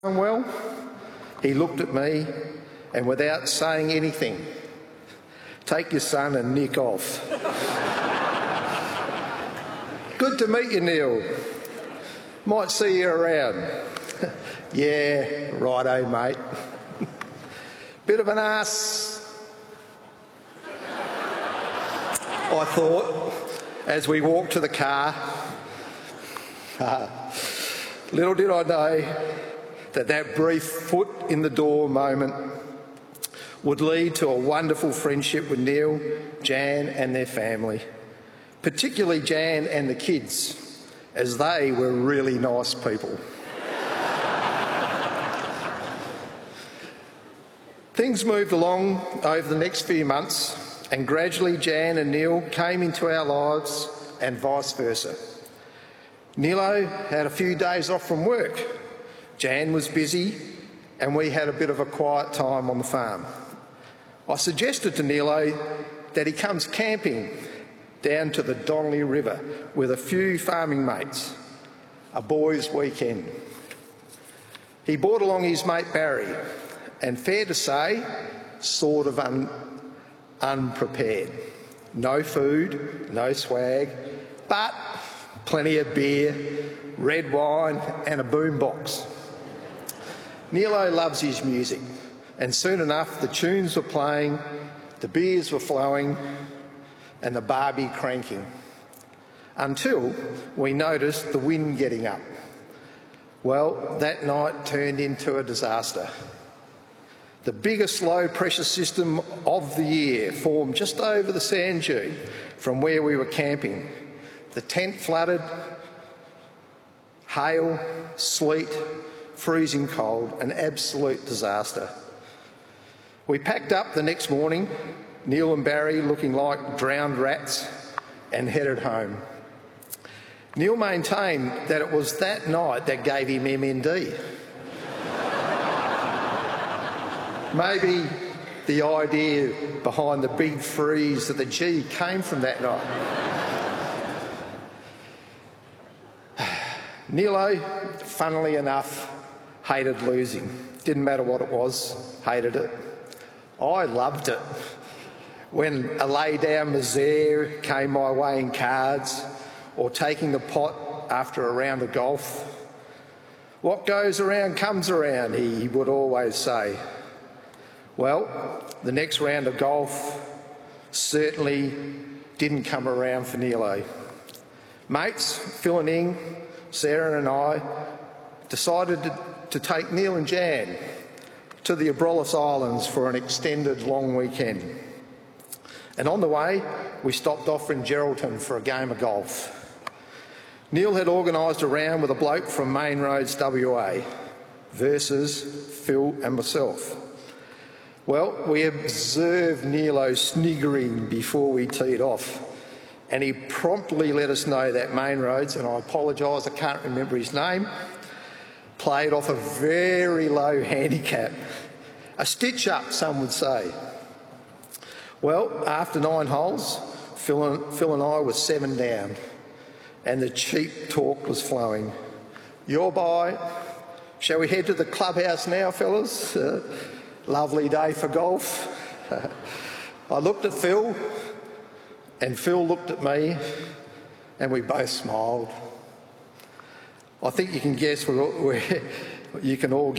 Well, he looked at me and without saying anything, take your son and nick off. Good to meet you, Neil. Might see you around. Yeah, righto, mate. Bit of an ass, I thought, as we walked to the car. Little did I know that brief foot in the door moment would lead to a wonderful friendship with Neil, Jan and their family, particularly Jan and the kids, as they were really nice people. Things moved along over the next few months, and gradually Jan and Neil came into our lives and vice versa. Nilo had a few days off from work. Jan was busy and we had a bit of a quiet time on the farm. I suggested to Nilo that he comes camping down to the Donnelly River with a few farming mates, a boys' weekend. He brought along his mate Barry, and fair to say, sort of unprepared. No food, no swag, but plenty of beer, red wine and a boombox. Nilo loves his music, and soon enough the tunes were playing, the beers were flowing and the barbie cranking, until we noticed the wind getting up. Well, that night turned into a disaster. The biggest low pressure system of the year formed just over the sand dune from where we were camping. The tent flooded, hail, sleet, freezing cold, an absolute disaster. We packed up the next morning, Neil and Barry looking like drowned rats, and headed home. Neil maintained that it was that night that gave him MND. Maybe the idea behind the big freeze of the G came from that night. Nilo, funnily enough, hated losing. Didn't matter what it was, hated it. I loved it. When a lay-down misère came my way in cards, or taking the pot after a round of golf. What goes around comes around, he would always say. Well, the next round of golf certainly didn't come around for Nilo. Mates, Phil and Ing, Sarah and I decided to take Neil and Jan to the Abrolhos Islands for an extended long weekend. And on the way, we stopped off in Geraldton for a game of golf. Neil had organised a round with a bloke from Main Roads WA versus Phil and myself. Well, we observed Nilo sniggering before we teed off, and he promptly let us know that Main Roads, and I apologise, I can't remember his name, played off a very low handicap. A stitch up, some would say. Well, after 9 holes, Phil and I were 7 down, and the cheap talk was flowing. You're by. Shall we head to the clubhouse now, fellas? Lovely day for golf. I looked at Phil, and Phil looked at me, and we both smiled. I think you can guess you can all guess